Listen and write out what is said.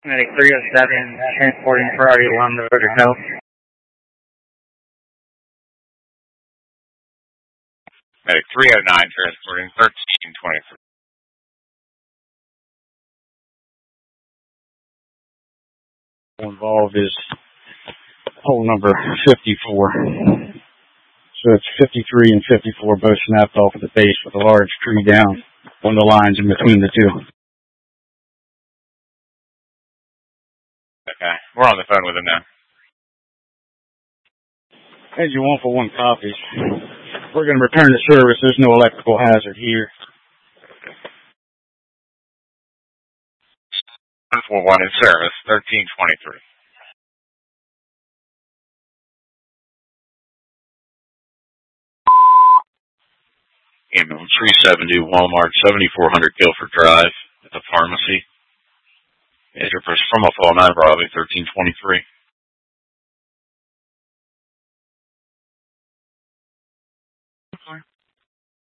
Medic 307, transporting priority along the road to health. Medic 309, transporting 1323. Involved is hole number 54. So it's 53 and 54 both snapped off at the base with a large tree down on the lines in between the two. Okay, we're on the phone with him now. As you 141 copies, we're going to return to service. There's no electrical hazard here. 141 in service, 1323. Ambulance 370, Walmart, 7400 Guilford Drive, at the pharmacy. Address from a fall 9 Bravo, 1323.